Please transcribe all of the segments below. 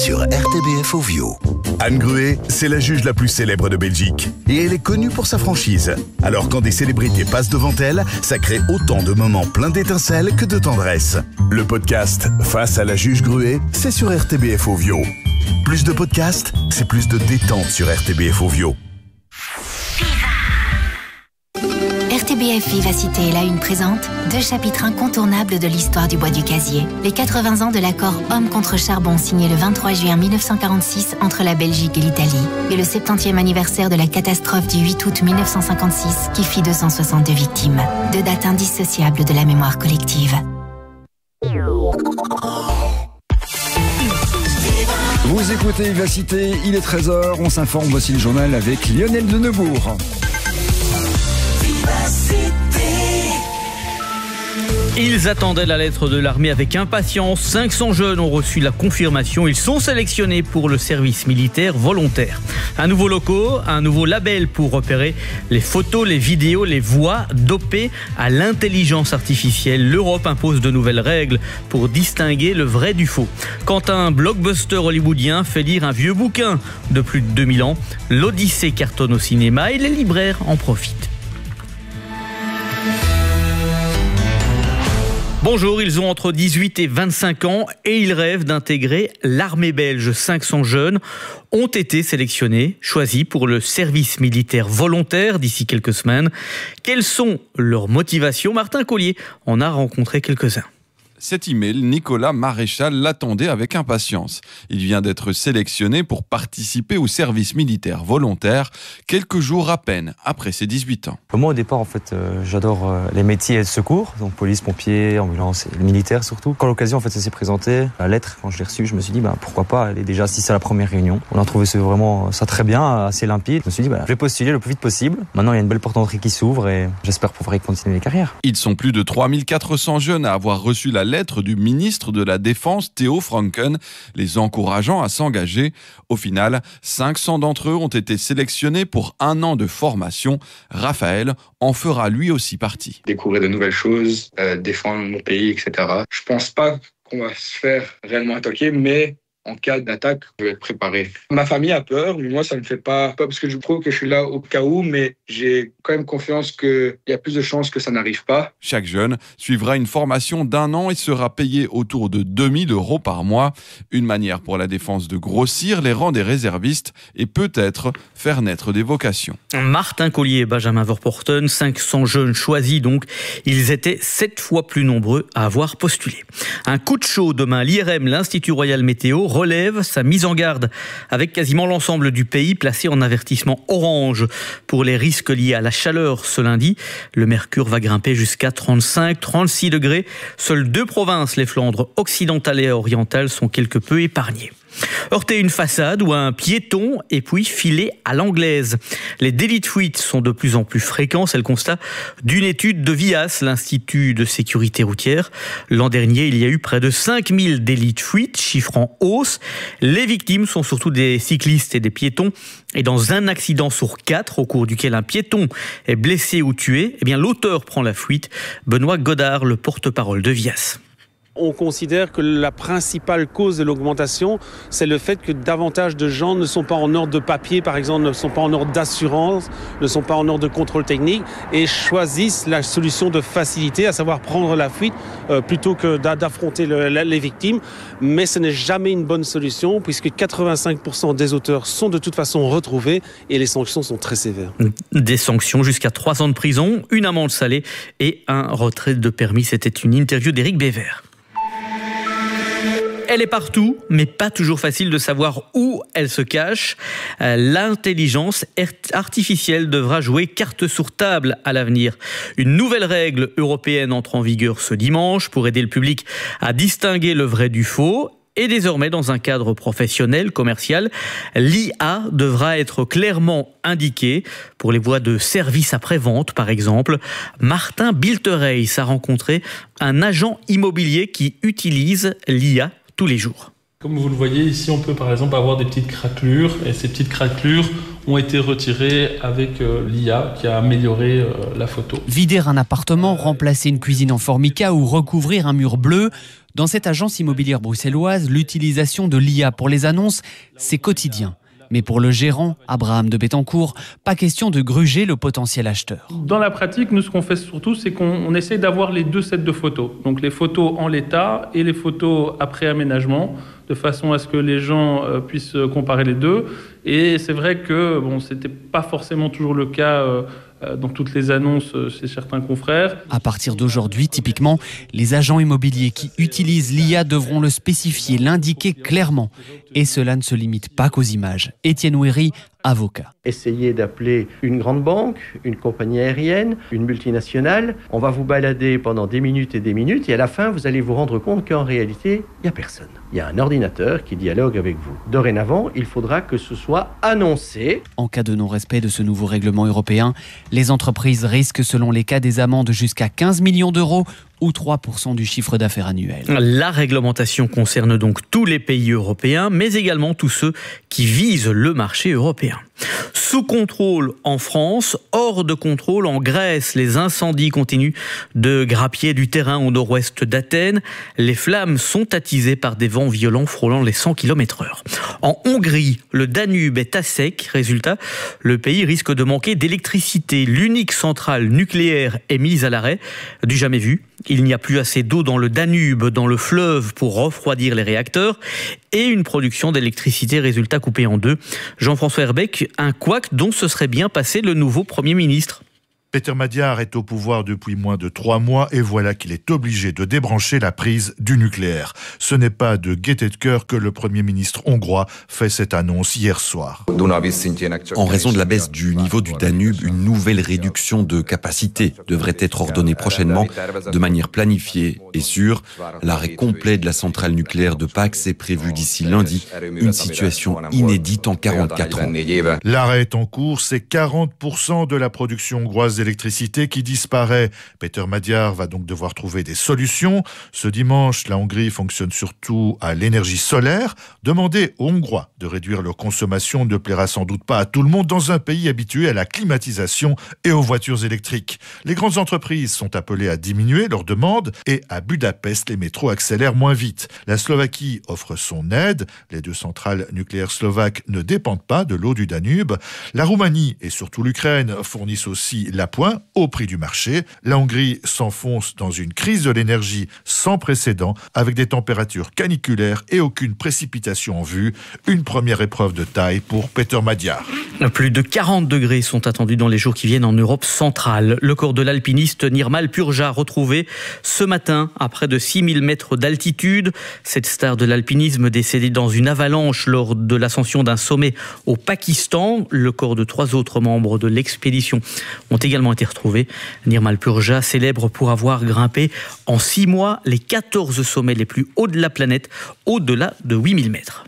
sur RTBF Ovio. Anne Gruet, c'est la juge la plus célèbre de Belgique. Et elle est connue pour sa franchise. Alors quand des célébrités passent devant elle, ça crée autant de moments pleins d'étincelles que de tendresse. Le podcast Face à la juge Gruet, c'est sur RTBF Ovio. Plus de podcasts, c'est plus de détente sur RTBF Ovio. RTBF Vivacité et la Une présente 2 chapitres incontournables de l'histoire du bois du casier. Les 80 ans de l'accord Homme contre charbon signé le 23 juin 1946 entre la Belgique et l'Italie et le 70e anniversaire de la catastrophe du 8 août 1956 qui fit 262 victimes. 2 dates indissociables de la mémoire collective. Vous écoutez Vivacité, il est 13h, on s'informe, voici le journal avec Lionel de Neubourg. Ils attendaient la lettre de l'armée avec impatience. 500 jeunes ont reçu la confirmation. Ils sont sélectionnés pour le service militaire volontaire. Un nouveau logo, un nouveau label pour repérer les photos, les vidéos, les voix dopées à l'intelligence artificielle. L'Europe impose de nouvelles règles pour distinguer le vrai du faux. Quand un blockbuster hollywoodien fait lire un vieux bouquin de plus de 2000 ans, l'Odyssée cartonne au cinéma et les libraires en profitent. Bonjour, ils ont entre 18 et 25 ans et ils rêvent d'intégrer l'armée belge. 500 jeunes ont été sélectionnés, choisis pour le service militaire volontaire d'ici quelques semaines. Quelles sont leurs motivations ? Martin Collier en a rencontré quelques-uns. Cet email, Nicolas Maréchal l'attendait avec impatience. Il vient d'être sélectionné pour participer au service militaire volontaire quelques jours à peine après ses 18 ans. Moi, au départ, j'adore les métiers de secours, donc police, pompiers, ambulance et le militaire surtout. Quand l'occasion, ça s'est présenté, la lettre, quand je l'ai reçue, je me suis dit, pourquoi pas aller déjà assister à la première réunion. On a trouvé vraiment ça très bien, assez limpide. Je me suis dit, je vais postuler le plus vite possible. Maintenant, il y a une belle porte d'entrée qui s'ouvre et j'espère pouvoir y continuer les carrières. Ils sont plus de 3400 jeunes à avoir reçu la lettre du ministre de la Défense, Theo Franken, les encourageant à s'engager. Au final, 500 d'entre eux ont été sélectionnés pour 1 an de formation. Raphaël en fera lui aussi partie. Découvrir de nouvelles choses, défendre mon pays, etc. Je pense pas qu'on va se faire réellement attaquer, mais en cas d'attaque, je vais être préparé. Ma famille a peur, mais moi, ça ne me fait pas peur parce que je trouve que je suis là au cas où, mais j'ai quand même confiance qu'il y a plus de chances que ça n'arrive pas. Chaque jeune suivra une formation d'1 an et sera payé autour de 2000 € par mois. Une manière pour la défense de grossir les rangs des réservistes et peut-être faire naître des vocations. Martin Collier et Benjamin Verpoorten, 500 jeunes choisis donc. Ils étaient 7 fois plus nombreux à avoir postulé. Un coup de chaud demain, l'IRM, l'Institut Royal Météo, relève sa mise en garde avec quasiment l'ensemble du pays placé en avertissement orange pour les risques liés à la chaleur ce lundi. Le mercure va grimper jusqu'à 35-36 degrés. Seules 2 provinces, les Flandres occidentales et orientales, sont quelque peu épargnées. Heurter une façade ou un piéton et puis filer à l'anglaise. Les délits de fuite sont de plus en plus fréquents, c'est le constat d'une étude de VIAS, l'Institut de sécurité routière. L'an dernier, il y a eu près de 5000 délits de fuite, chiffre en hausse. Les victimes sont surtout des cyclistes et des piétons. Et dans un accident sur 4, au cours duquel un piéton est blessé ou tué, l'auteur prend la fuite. Benoît Godard, le porte-parole de VIAS. On considère que la principale cause de l'augmentation, c'est le fait que davantage de gens ne sont pas en ordre de papier, par exemple, ne sont pas en ordre d'assurance, ne sont pas en ordre de contrôle technique et choisissent la solution de facilité, à savoir prendre la fuite plutôt que d'affronter les victimes. Mais ce n'est jamais une bonne solution puisque 85% des auteurs sont de toute façon retrouvés et les sanctions sont très sévères. Des sanctions jusqu'à 3 ans de prison, une amende salée et un retrait de permis. C'était une interview d'Éric Bévert. Elle est partout, mais pas toujours facile de savoir où elle se cache. L'intelligence artificielle devra jouer carte sur table à l'avenir. Une nouvelle règle européenne entre en vigueur ce dimanche pour aider le public à distinguer le vrai du faux. Et désormais, dans un cadre professionnel, commercial, l'IA devra être clairement indiquée pour les voies de service après-vente, par exemple. Martin Biltereis a rencontré un agent immobilier qui utilise l'IA tous les jours. Comme vous le voyez ici, on peut par exemple avoir des petites craquelures et ces petites craquelures ont été retirées avec l'IA qui a amélioré la photo. Vider un appartement, remplacer une cuisine en formica ou recouvrir un mur bleu, Dans cette agence immobilière bruxelloise, l'utilisation de l'IA pour les annonces, c'est quotidien. Mais pour le gérant, Abraham de Bettencourt, pas question de gruger le potentiel acheteur. Dans la pratique, nous, ce qu'on fait surtout, c'est qu'on essaie d'avoir les deux sets de photos. Donc les photos en l'état et les photos après aménagement, de façon à ce que les gens puissent comparer les deux. Et c'est vrai que ce n'était pas forcément toujours le cas dans toutes les annonces chez certains confrères. À partir d'aujourd'hui, typiquement, les agents immobiliers qui utilisent l'IA devront le spécifier, l'indiquer clairement. Et cela ne se limite pas qu'aux images. Étienne Ouéry, avocat. Essayez d'appeler une grande banque, une compagnie aérienne, une multinationale. On va vous balader pendant des minutes et à la fin, vous allez vous rendre compte qu'en réalité, il n'y a personne. Il y a un ordinateur qui dialogue avec vous. Dorénavant, il faudra que ce soit annoncé. En cas de non-respect de ce nouveau règlement européen, les entreprises risquent, selon les cas, des amendes jusqu'à 15 millions d'euros ou 3% du chiffre d'affaires annuel. La réglementation concerne donc tous les pays européens, mais également tous ceux qui visent le marché européen. Sous contrôle en France, hors de contrôle en Grèce. Les incendies continuent de grappiller du terrain au nord-ouest d'Athènes. Les flammes sont attisées par des vents violents frôlant les 100 km/h. En Hongrie, le Danube est à sec. Résultat, le pays risque de manquer d'électricité. L'unique centrale nucléaire est mise à l'arrêt. Du jamais vu. Il n'y a plus assez d'eau dans le Danube, dans le fleuve, pour refroidir les réacteurs. Et une production d'électricité, résultat, coupée en deux. Jean-François Herbeck, un couac dont se serait bien passé le nouveau Premier ministre. Peter Magyar est au pouvoir depuis moins de 3 mois et voilà qu'il est obligé de débrancher la prise du nucléaire. Ce n'est pas de gaieté de cœur que le Premier ministre hongrois fait cette annonce hier soir. En raison de la baisse du niveau du Danube, une nouvelle réduction de capacité devrait être ordonnée prochainement de manière planifiée et sûre. L'arrêt complet de la centrale nucléaire de Pax est prévu d'ici lundi, une situation inédite en 44 ans. L'arrêt est en cours, c'est 40% de la production hongroise d'électricité qui disparaît. Peter Magyar va donc devoir trouver des solutions. Ce dimanche, la Hongrie fonctionne surtout à l'énergie solaire. Demander aux Hongrois de réduire leur consommation ne plaira sans doute pas à tout le monde dans un pays habitué à la climatisation et aux voitures électriques. Les grandes entreprises sont appelées à diminuer leurs demandes et à Budapest, les métros accélèrent moins vite. La Slovaquie offre son aide. Les 2 centrales nucléaires slovaques ne dépendent pas de l'eau du Danube. La Roumanie et surtout l'Ukraine fournissent aussi l'appoint au prix du marché. La Hongrie s'enfonce dans une crise de l'énergie sans précédent avec des températures caniculaires et aucune précipitation en vue. Une première épreuve de taille pour Peter Magyar. Plus de 40 degrés sont attendus dans les jours qui viennent en Europe centrale. Le corps de l'alpiniste Nirmal Purja retrouvé ce matin à près de 6000 mètres d'altitude. Cette star de l'alpinisme décédée dans une avalanche lors de l'ascension d'un sommet au Pakistan. Le corps de 3 autres membres de l'expédition ont également été retrouvés. Nirmal Purja, célèbre pour avoir grimpé en 6 mois les 14 sommets les plus hauts de la planète, au-delà de 8000 mètres.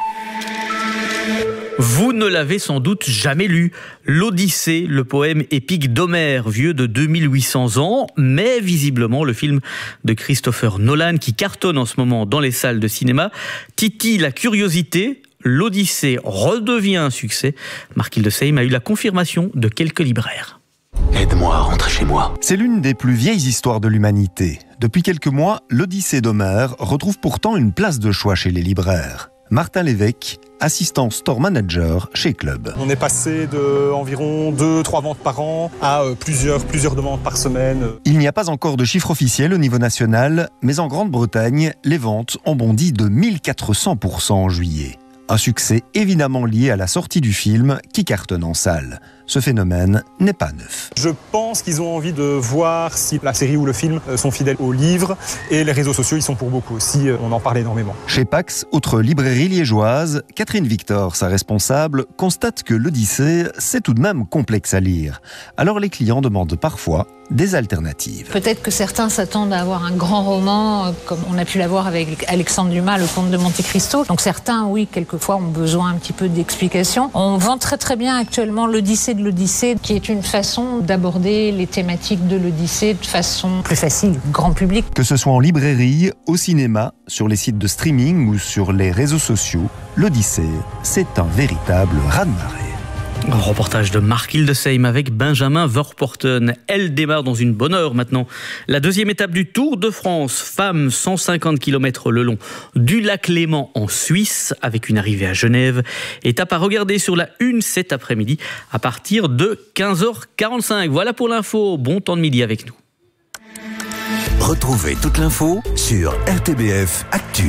Vous ne l'avez sans doute jamais lu. L'Odyssée, le poème épique d'Homère, vieux de 2800 ans, mais visiblement le film de Christopher Nolan, qui cartonne en ce moment dans les salles de cinéma, titille la curiosité. L'Odyssée redevient un succès. Marc Hildesheim a eu la confirmation de quelques libraires. Aide-moi à rentrer chez moi. C'est l'une des plus vieilles histoires de l'humanité. Depuis quelques mois, l'Odyssée d'Homère retrouve pourtant une place de choix chez les libraires. Martin Lévesque, assistant store manager chez Club. On est passé de environ 2-3 ventes par an à plusieurs demandes par semaine. Il n'y a pas encore de chiffre officiel au niveau national, mais en Grande-Bretagne, les ventes ont bondi de 1400% en juillet. Un succès évidemment lié à la sortie du film qui cartonne en salle. Ce phénomène n'est pas neuf. Je pense qu'ils ont envie de voir si la série ou le film sont fidèles au livre, et les réseaux sociaux, ils sont pour beaucoup aussi, on en parle énormément. Chez Pax, autre librairie liégeoise, Catherine Victor, sa responsable, constate que l'Odyssée, c'est tout de même complexe à lire. Alors les clients demandent parfois des alternatives. Peut-être que certains s'attendent à avoir un grand roman, comme on a pu l'avoir avec Alexandre Dumas, Le Comte de Monte Cristo. Donc certains, oui, quelquefois, ont besoin un petit peu d'explications. On vend très très bien actuellement l'Odyssée de l'Odyssée, qui est une façon d'aborder les thématiques de l'Odyssée de façon plus facile, grand public. Que ce soit en librairie, au cinéma, sur les sites de streaming ou sur les réseaux sociaux, l'Odyssée, c'est un véritable raz-de-marée. Un reportage de Marc Hildesheim avec Benjamin Verpoorten. Elle démarre dans une bonne heure maintenant. La deuxième étape du Tour de France. Femmes, 150 km le long du lac Léman en Suisse, avec une arrivée à Genève. Étape à regarder sur la Une cet après-midi à partir de 15h45. Voilà pour l'info. Bon temps de midi avec nous. Retrouvez toute l'info sur RTBF Actu.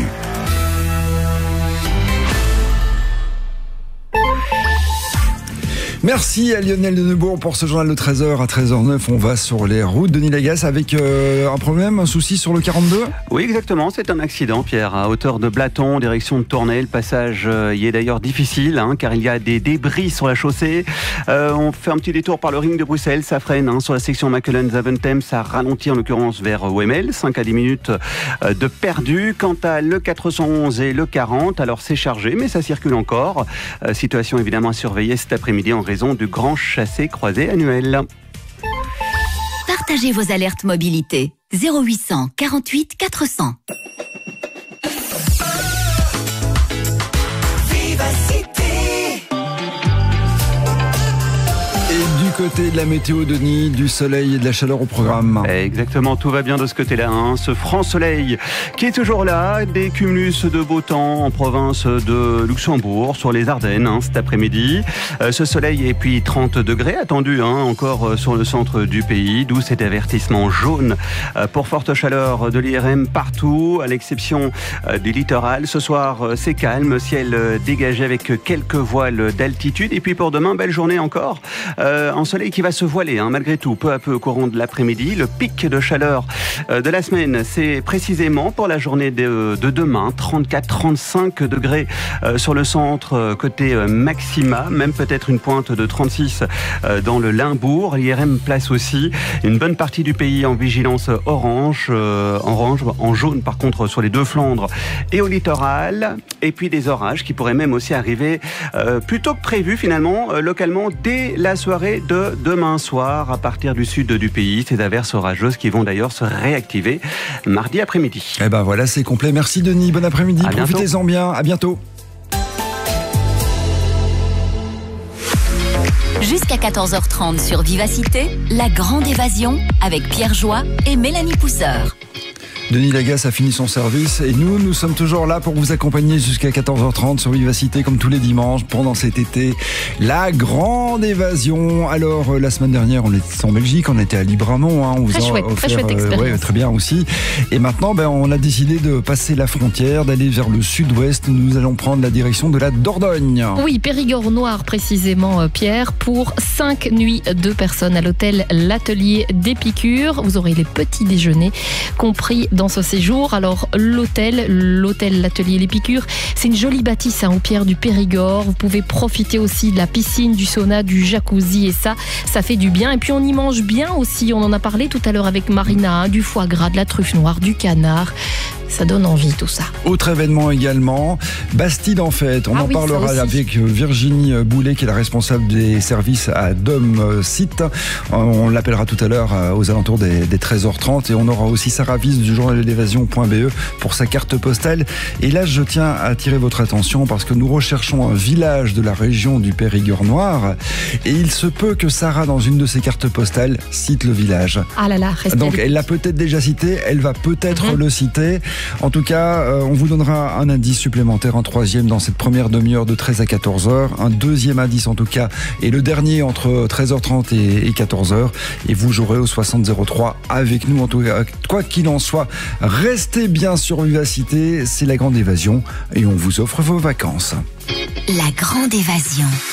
Merci à Lionel Denebourg pour ce journal de 13h à 13h09. On va sur les routes. Denis Lagasse avec un problème, un souci sur le 42 ? Oui, exactement. C'est un accident, Pierre, à hauteur de Blaton, direction de Tournai. Le passage y est d'ailleurs difficile, car il y a des débris sur la chaussée. On fait un petit détour par le ring de Bruxelles. Ça freine sur la section Mechelen-Zaventem. Ça ralentit en l'occurrence vers Wemmel. 5 à 10 minutes de perdu. Quant à le 411 et le 40, alors c'est chargé, mais ça circule encore. Situation évidemment à surveiller cet après-midi en raison du grand chassé-croisé annuel. Partagez vos alertes mobilité. 0800 48 400. Côté de la météo, Denis, du soleil et de la chaleur au programme. Exactement, tout va bien de ce côté-là. Ce franc soleil qui est toujours là. Des cumulus de beau temps en province de Luxembourg, sur les Ardennes cet après-midi. Ce soleil et puis 30 degrés attendus encore sur le centre du pays, d'où cet avertissement jaune pour forte chaleur de l'IRM partout, à l'exception du littoral. Ce soir, c'est calme, ciel dégagé avec quelques voiles d'altitude. Et puis pour demain, belle journée encore. Un soleil qui va se voiler malgré tout peu à peu au courant de l'après-midi. Le pic de chaleur de la semaine, c'est précisément pour la journée de demain, 34-35 degrés sur le centre côté maxima, même peut-être une pointe de 36 dans le Limbourg. L'IRM place aussi une bonne partie du pays en vigilance orange, en jaune par contre sur les deux Flandres et au littoral. Et puis des orages qui pourraient même aussi arriver plus tôt que prévu finalement, localement dès la soirée de demain soir à partir du sud du pays. Ces averses orageuses qui vont d'ailleurs se réactiver mardi après-midi. Et ben voilà, c'est complet. Merci Denis, bon après-midi, profitez-en bien, à bientôt. Jusqu'à 14h30 sur Vivacité, la grande évasion avec Pierre Joie et Mélanie Pousseur. Denis Lagasse a fini son service et nous sommes toujours là pour vous accompagner jusqu'à 14h30 sur Vivacité comme tous les dimanches pendant cet été. La grande évasion. Alors la semaine dernière on était en Belgique, on était à Libramont. On vous très chouette expérience. Très bien aussi. Et maintenant on a décidé de passer la frontière, d'aller vers le sud-ouest. Nous allons prendre la direction de la Dordogne. Oui, Périgord Noir précisément, Pierre, pour 5 nuits, 2 personnes à l'hôtel L'Atelier d'Épicure. Vous aurez les petits déjeuners compris dans ce séjour. Alors l'hôtel L'Atelier l'Épicure, c'est une jolie bâtisse aux pierres du Périgord. Vous pouvez profiter aussi de la piscine, du sauna, du jacuzzi et ça fait du bien. Et puis on y mange bien aussi, on en a parlé tout à l'heure avec Marina, du foie gras, de la truffe noire, du canard. Ça donne envie tout ça. Autre événement également, Bastide en fête. On en parlera avec Virginie Boulet qui est la responsable des services à Dom Site. On l'appellera tout à l'heure aux alentours des 13h30 et on aura aussi Sarah Wies du journal d'évasion.be pour sa carte postale. Et là je tiens à attirer votre attention parce que nous recherchons un village de la région du Périgord Noir et il se peut que Sarah dans une de ses cartes postales cite le village. Ah là là, donc elle l'a peut-être déjà cité, elle va peut-être le citer. En tout cas, on vous donnera un indice supplémentaire, un troisième dans cette première demi-heure de 13 à 14h, un deuxième indice en tout cas, et le dernier entre 13h30 et 14h, et vous jouerez au 6003 avec nous. En tout cas, quoi qu'il en soit, restez bien sur Vivacité, c'est la grande évasion, et on vous offre vos vacances. La grande évasion.